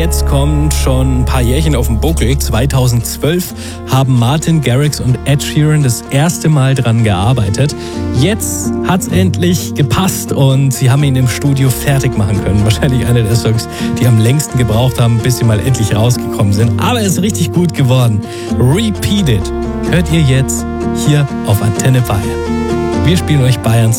Jetzt kommt schon ein paar Jährchen auf den Buckel. 2012 haben Martin Garrix und Ed Sheeran das erste Mal dran gearbeitet. Jetzt hat's endlich gepasst und sie haben ihn im Studio fertig machen können. Wahrscheinlich einer der Songs, die am längsten gebraucht haben, bis sie mal endlich rausgekommen sind. Aber es ist richtig gut geworden. Repeat It hört ihr jetzt hier auf Antenne Bayern. Wir spielen euch Bayerns